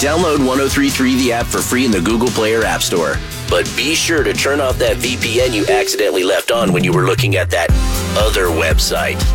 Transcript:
Download 1033 the app for free in the Google Play or App Store. But be sure to turn off that VPN you accidentally left on when you were looking at that other website.